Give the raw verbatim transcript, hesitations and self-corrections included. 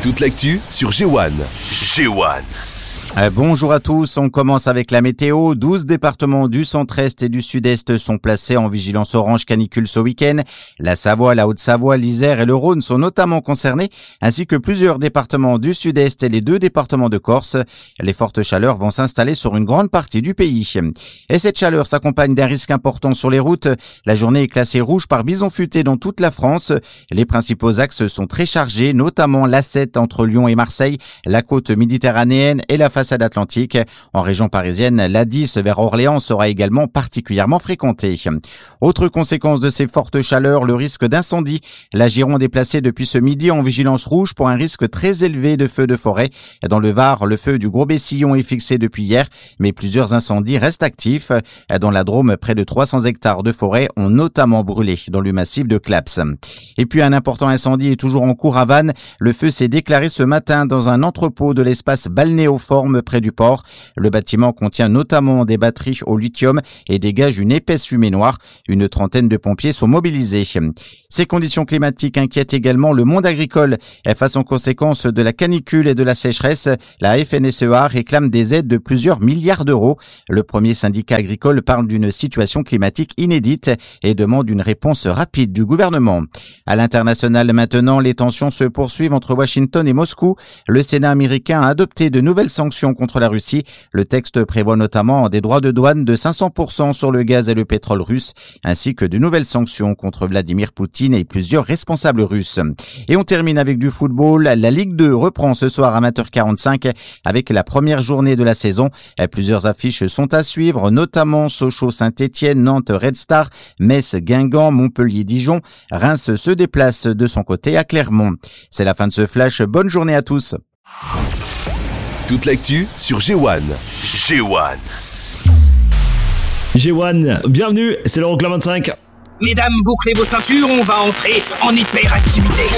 Toute l'actu sur G un. G un. Euh, bonjour à tous, on commence avec la météo. douze départements du centre-est et du sud-est sont placés en vigilance orange canicule ce week-end. La Savoie, la Haute-Savoie, l'Isère et le Rhône sont notamment concernés, ainsi que plusieurs départements du sud-est et les deux départements de Corse. Les fortes chaleurs vont s'installer sur une grande partie du pays. Et cette chaleur s'accompagne d'un risque important sur les routes. La journée est classée rouge par bison futé dans toute la France. Les principaux axes sont très chargés, notamment l'A sept entre Lyon et Marseille, la côte méditerranéenne et la façade atlantique. En région parisienne, l'A dix vers Orléans sera également particulièrement fréquentée. Autre conséquence de ces fortes chaleurs, le risque d'incendie. La Gironde est placée depuis ce midi en vigilance rouge pour un risque très élevé de feux de forêt. Dans le Var, le feu du Gros Bessillon est fixé depuis hier, mais plusieurs incendies restent actifs. Dans la Drôme, près de trois cents hectares de forêt ont notamment brûlé dans le massif de Claps. Et puis un important incendie est toujours en cours à Vannes. Le feu s'est déclaré ce matin dans un entrepôt de l'espace Balnéoforme près du port. Le bâtiment contient notamment des batteries au lithium et dégage une épaisse fumée noire. Une trentaine de pompiers sont mobilisés. Ces conditions climatiques inquiètent également le monde agricole. Face aux conséquences de la canicule et de la sécheresse, la F N S E A réclame des aides de plusieurs milliards d'euros. Le premier syndicat agricole parle d'une situation climatique inédite et demande une réponse rapide du gouvernement. À l'international maintenant, les tensions se poursuivent entre Washington et Moscou. Le Sénat américain a adopté de nouvelles sanctions contre la Russie. Le texte prévoit notamment des droits de douane de cinq cents pour cent sur le gaz et le pétrole russe, ainsi que de nouvelles sanctions contre Vladimir Poutine et plusieurs responsables russes. Et on termine avec du football. La Ligue deux reprend ce soir à vingt heures quarante-cinq avec la première journée de la saison. Plusieurs affiches sont à suivre, notamment Sochaux-Saint-Étienne, Nantes Red Star, Metz-Guingamp, Montpellier-Dijon. Reims se déplace de son côté à Clermont. C'est la fin de ce flash. Bonne journée à tous. Toute l'actu sur G un. G un. G un, bienvenue, c'est l'Euroclub vingt-cinq. Mesdames, bouclez vos ceintures, on va entrer en hyperactivité.